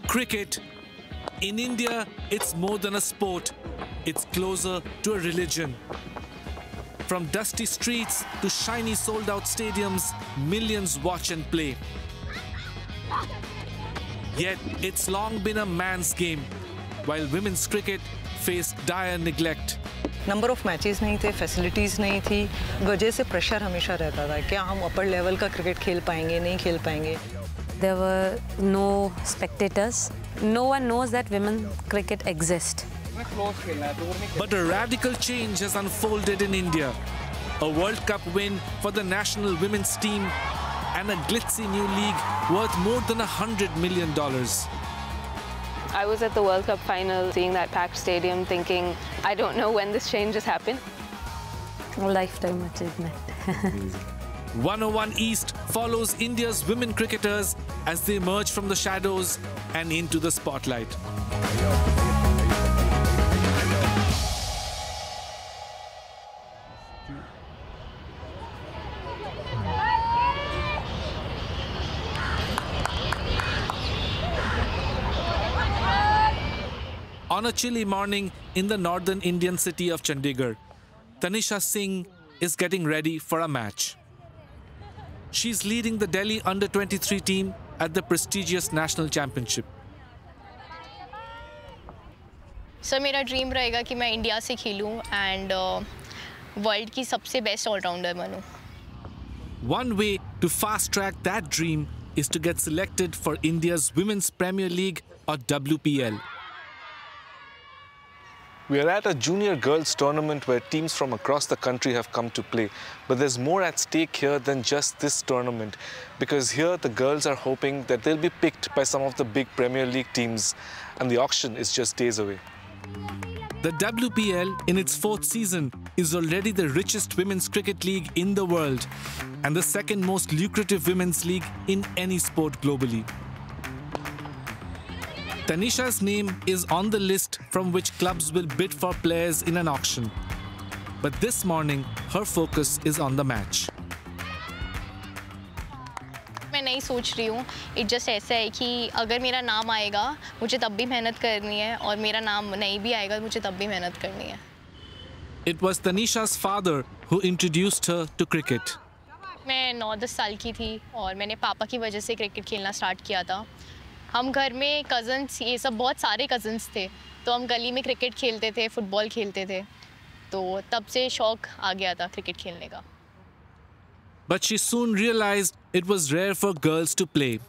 Cricket. In India, it's more than a sport. It's closer to a religion. From dusty streets to shiny sold-out stadiums, millions watch and play. Yet, it's long been a man's game, while women's cricket faced dire neglect. Number of matches नहीं थे, facilities नहीं थी, वजह से pressure हमेशा रहता था क्या हम अपर लेवल का क्रिकेट खेल पाएंगे, नहीं खेल पाएंगे. There were no spectators. No one knows that women cricket exists. But a radical change has unfolded in India. A World Cup win for the national women's team and a glitzy new league worth more than $100 million. I was at the World Cup final, seeing that packed stadium, thinking, I don't know when this change has happened. A lifetime achievement. 101 East follows India's women cricketers as they emerge from the shadows and into the spotlight. On a chilly morning in the northern Indian city of Chandigarh, Tanisha Singh is getting ready for a match. She's leading the Delhi Under-23 team at the prestigious National Championship. Sir मेरा dream रहेगा कि मैं India से खेलूं and world की सबसे best allrounder बनूं. One way to fast-track that dream is to get selected for India's Women's Premier League or WPL. We are at a junior girls tournament where teams from across the country have come to play. But there's more at stake here than just this tournament, because here the girls are hoping that they'll be picked by some of the big Premier League teams, and the auction is just days away. The WPL, in its fourth season, is already the richest women's cricket league in the world and the second most lucrative women's league in any sport globally. Tanisha's name is on the list from which clubs will bid for players in an auction. But this morning, her focus is on the match. मैं नहीं सोच रही हूँ. It just ऐसा है कि अगर मेरा नाम आएगा मुझे तब भी मेहनत करनी है और मेरा नाम नहीं भी आएगा मुझे तब भी मेहनत करनी है. It was Tanisha's father who introduced her to cricket. मैं 9-10 साल की थी और मैंने पापा की वजह से क्रिकेट खेलना स्टार्ट किया था. हम घर में कज़न्स ये सब बहुत सारे कज़न्स थे तो हम गली में क्रिकेट खेलते थे, फुटबॉल खेलते थे, तो तब से शौक आ गया था क्रिकेट खेलने का. But she soon realized it was rare for girls to play.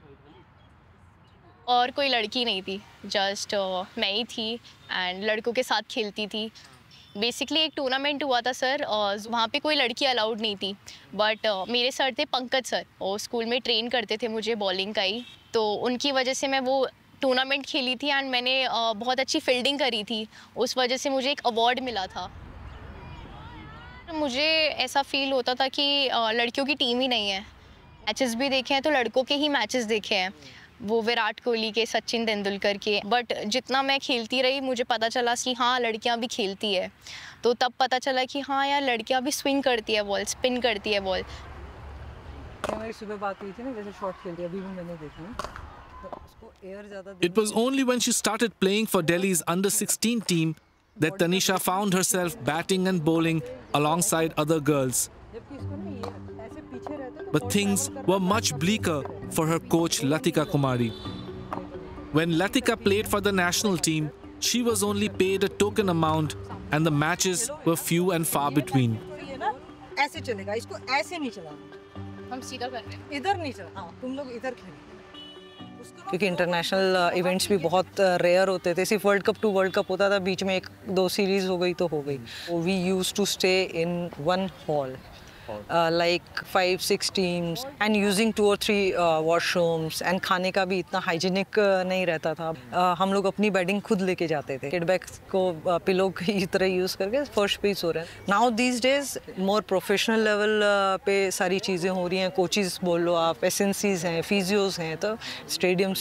और कोई लड़की नहीं थी, जस्ट मैं ही थी एंड लड़कों के साथ खेलती थी. बेसिकली एक टूर्नामेंट हुआ था सर, वहाँ पे कोई लड़की अलाउड नहीं थी. बट मेरे सर थे पंकज सर, और स्कूल में ट्रेन करते थे मुझे बॉलिंग का ही, तो उनकी वजह से मैं वो टूर्नामेंट खेली थी एंड मैंने बहुत अच्छी फील्डिंग करी थी. उस वजह से मुझे एक अवार्ड मिला था. मुझे ऐसा फील होता था कि लड़कियों की टीम ही नहीं है. मैचेस भी देखे हैं तो लड़कों के ही मैचेस देखे हैं, वो विराट कोहली के, सचिन तेंदुलकर के. बट जितना मैं खेलती रही मुझे पता चला कि हाँ लड़कियां भी खेलती है. तो तब पता चला कि हाँ यार लड़कियां भी स्विंग करती है बॉल, स्पिन करती है बॉल. हमारी सुबह बात हुई थी ना, जैसे शॉट खेलती है, अभी भी मैंने देखा तो उसको एयर ज़्यादा. It was only when she started playing for Delhi's Under-16 team that Tanisha found herself batting and bowling alongside other girls. But things were much bleaker for her coach Latika Kumari. When Latika played for the national team, she was only paid a token amount and the matches were few and far between. ऐसे चलेगा, इसको ऐसे नहीं चलाना. हम सीधा कर रहे हैं. इधर नहीं चला. हाँ, तुम लोग इधर खेलो. क्योंकि इंटरनेशनल इवेंट्स भी बहुत रेयर होते थे. सिर्फ world cup to world cup होता था, बीच में 1-2 सीरीज हो गई तो हो गई. We used to stay in one hall like 5-6 teams and using 2 or 3 washrooms and खाने का भी इतना हाइजीनिक नहीं रहता था. हम लोग अपनी बेडिंग खुद लेके जाते थे. किड बैग्स को पिलो की तरह यूज़ करके फर्श पे ही सो रहे हैं. Now these days more professional level पे सारी चीज़ें हो रही हैं. कोचेस बोल लो आप, एसेंसीज हैं, फिजियोज हैं, तो स्टेडियम्स